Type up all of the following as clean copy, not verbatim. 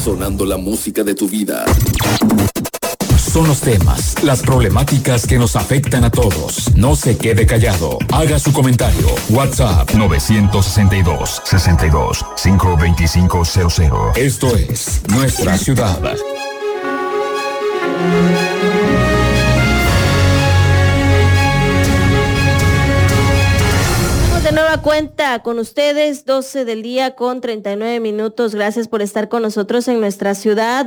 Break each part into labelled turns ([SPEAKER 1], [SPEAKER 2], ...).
[SPEAKER 1] sonando la música de tu vida.
[SPEAKER 2] Son los temas, las problemáticas que nos afectan a todos. No se quede callado. Haga su comentario. WhatsApp 962-52500. Esto es Nuestra Ciudad.
[SPEAKER 3] De nueva cuenta con ustedes, 12 del día con 39 minutos. Gracias por estar con nosotros en Nuestra Ciudad.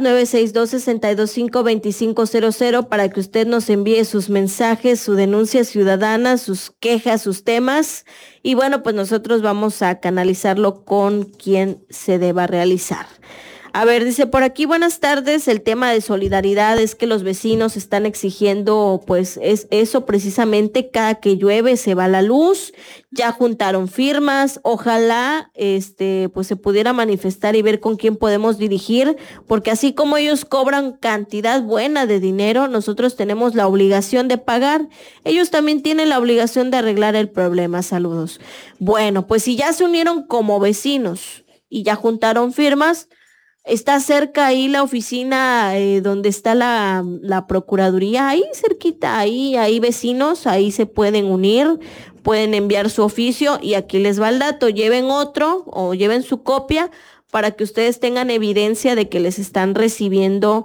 [SPEAKER 3] 962-625-2500 para que usted nos envíe sus mensajes, su denuncia ciudadana, sus quejas, sus temas. Y bueno, pues nosotros vamos a canalizarlo con quien se deba realizar. A ver, dice por aquí, buenas tardes, el tema de solidaridad es que los vecinos están exigiendo, pues es eso precisamente, cada que llueve se va la luz, ya juntaron firmas, ojalá pues se pudiera manifestar y ver con quién podemos dirigir, porque así como ellos cobran cantidad buena de dinero, nosotros tenemos la obligación de pagar, ellos también tienen la obligación de arreglar el problema. Saludos. Bueno, pues si ya se unieron como vecinos y ya juntaron firmas, está cerca ahí la oficina donde está la Procuraduría, ahí cerquita, ahí vecinos, ahí se pueden unir, pueden enviar su oficio y aquí les va el dato, lleven otro o lleven su copia para que ustedes tengan evidencia de que les están recibiendo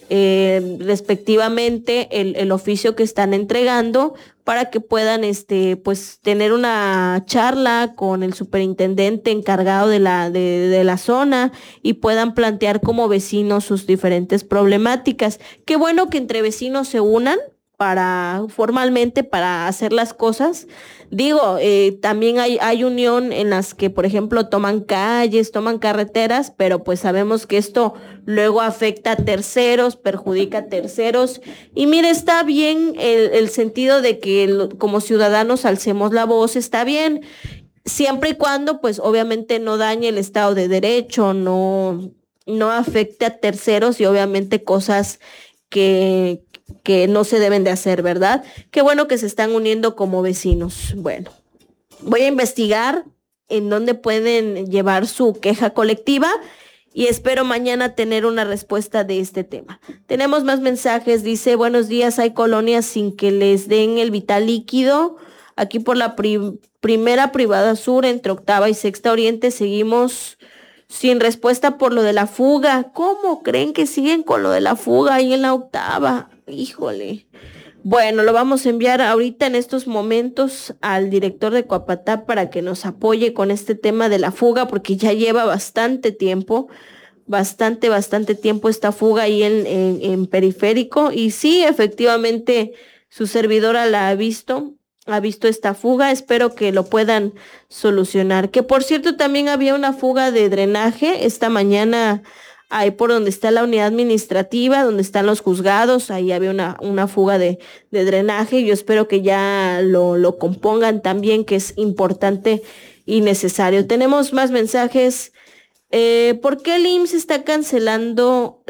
[SPEAKER 3] respectivamente el oficio que están entregando para que puedan pues tener una charla con el superintendente encargado de la zona y puedan plantear como vecinos sus diferentes problemáticas. Qué bueno que entre vecinos se unan formalmente para hacer las cosas. Digo, también hay unión en las que, por ejemplo, toman calles, toman carreteras, pero pues sabemos que esto luego afecta a terceros, perjudica a terceros. Y mire, está bien el sentido de que como ciudadanos alcemos la voz, está bien, siempre y cuando, pues, obviamente no dañe el Estado de Derecho, no afecte a terceros y obviamente cosas que no se deben de hacer, ¿verdad? Qué bueno que se están uniendo como vecinos. Bueno, voy a investigar en dónde pueden llevar su queja colectiva y espero mañana tener una respuesta de este tema. Tenemos más mensajes, dice, buenos días, hay colonias sin que les den el vital líquido. Aquí por la primera privada sur, entre octava y sexta oriente, seguimos sin respuesta por lo de la fuga. ¿Cómo creen que siguen con lo de la fuga ahí en la octava? Híjole. Bueno, lo vamos a enviar ahorita en estos momentos al director de Coapatá para que nos apoye con este tema de la fuga, porque ya lleva bastante tiempo esta fuga ahí en Periférico. Y sí, efectivamente, su servidora la ha visto esta fuga, espero que lo puedan solucionar. Que por cierto, también había una fuga de drenaje esta mañana, ahí por donde está la unidad administrativa, donde están los juzgados, ahí había una fuga de drenaje. Yo espero que ya lo compongan también, que es importante y necesario. Tenemos más mensajes. ¿Por qué el IMSS está cancelando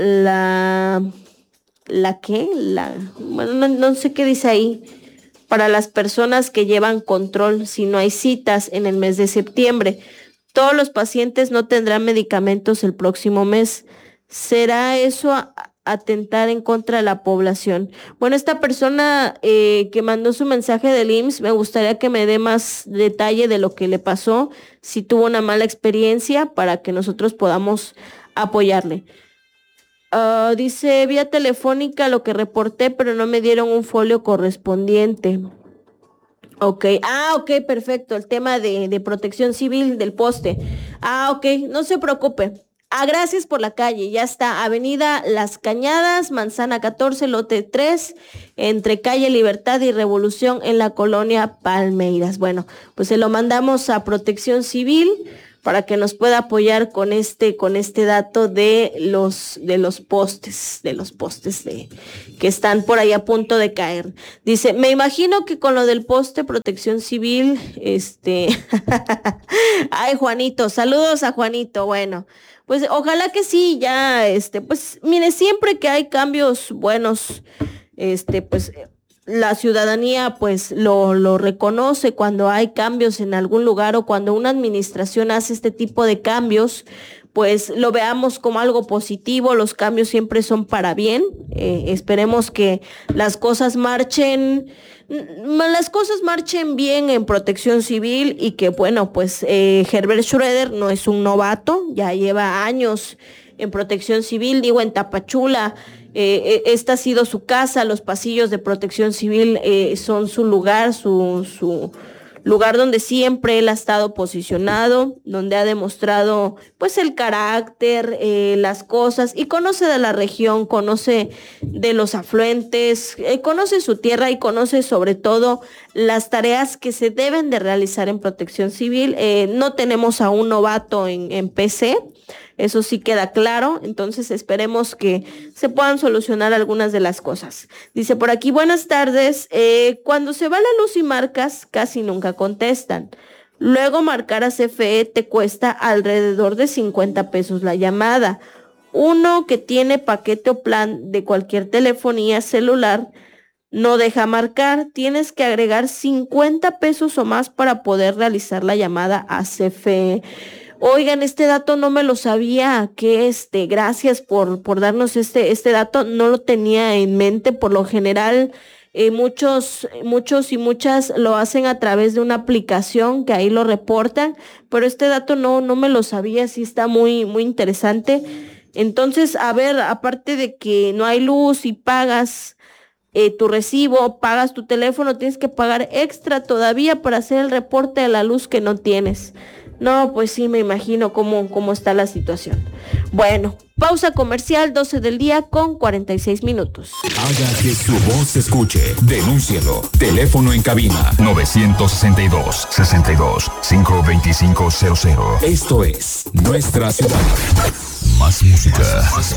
[SPEAKER 3] bueno, no sé qué dice ahí, para las personas que llevan control si no hay citas en el mes de septiembre? Todos los pacientes no tendrán medicamentos el próximo mes. ¿Será eso atentar en contra de la población? Bueno, esta persona que mandó su mensaje del IMSS, me gustaría que me dé más detalle de lo que le pasó, si tuvo una mala experiencia, para que nosotros podamos apoyarle. Dice, vía telefónica lo que reporté, pero no me dieron un folio correspondiente. Ok, ok, perfecto, el tema de protección civil del poste. Ok, no se preocupe. Gracias por la calle, ya está, Avenida Las Cañadas, Manzana 14, lote 3, entre calle Libertad y Revolución en la colonia Palmeiras. Bueno, pues se lo mandamos a Protección Civil para que nos pueda apoyar con este dato de los postes que están por ahí a punto de caer. Dice, me imagino que con lo del poste Protección Civil, ay, Juanito, saludos a Juanito. Bueno, pues ojalá que sí, ya, pues mire, siempre que hay cambios buenos, pues la ciudadanía pues lo reconoce cuando hay cambios en algún lugar o cuando una administración hace este tipo de cambios, pues lo veamos como algo positivo. Los cambios siempre son para bien. Esperemos que las cosas marchen bien en Protección Civil y que, bueno, pues Herbert Schroeder no es un novato, ya lleva años en Protección Civil, digo, en Tapachula. Esta ha sido su casa, los pasillos de Protección Civil son su lugar, su lugar donde siempre él ha estado posicionado, donde ha demostrado pues el carácter, las cosas, y conoce de la región, conoce de los afluentes, conoce su tierra y conoce sobre todo las tareas que se deben de realizar en Protección Civil. No tenemos a un novato en PC, eso sí queda claro, entonces esperemos que se puedan solucionar algunas de las cosas. Dice por aquí, buenas tardes, cuando se va la luz y marcas, casi nunca contestan. Luego marcar a CFE te cuesta alrededor de 50 pesos la llamada. Uno que tiene paquete o plan de cualquier telefonía celular no deja marcar, tienes que agregar 50 pesos o más para poder realizar la llamada a CFE. Oigan, este dato no me lo sabía, gracias por darnos este dato, no lo tenía en mente. Por lo general, muchos y muchas lo hacen a través de una aplicación que ahí lo reportan, pero este dato no me lo sabía, sí está muy, muy interesante. Entonces, a ver, aparte de que no hay luz y pagas tu recibo, pagas tu teléfono, tienes que pagar extra todavía para hacer el reporte de la luz que no tienes. No, pues sí, me imagino cómo está la situación. Bueno, pausa comercial, 12 del día con 46 minutos.
[SPEAKER 2] Haga que su voz se escuche. Denúncielo. Teléfono en cabina 962-52500. Esto es Nuestra Ciudad. Más música.